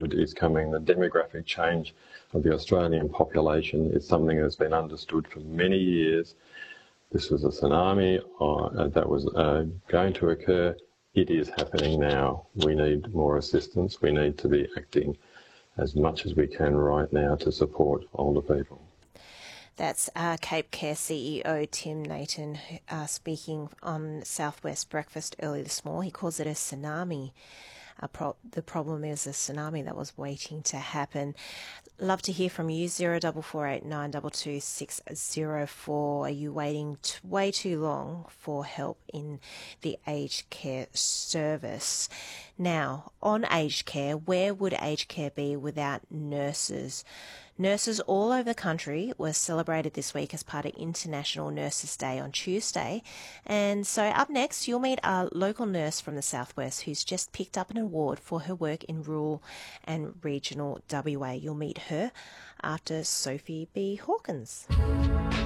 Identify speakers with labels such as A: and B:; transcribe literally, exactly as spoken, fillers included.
A: COVID is coming. The demographic change of the Australian population is something that's been understood for many years. This was a tsunami uh, that was uh, going to occur. It is happening now. We need more assistance. We need to be acting as much as we can right now to support older people.
B: That's uh, Cape Care C E O Tim Nathan uh, speaking on Southwest Breakfast early this morning. He calls it a tsunami. Uh, pro- the problem is a tsunami that was waiting to happen. Love to hear from you. Zero double four eight nine double two six zero four. Are you waiting t- way too long for help in the aged care service? Now, on aged care, where would aged care be without nurses? Nurses all over the country were celebrated this week as part of International Nurses Day on Tuesday. And so up next, you'll meet a local nurse from the Southwest who's just picked up an award for her work in rural and regional W A. You'll meet her after Sophie B. Hawkins.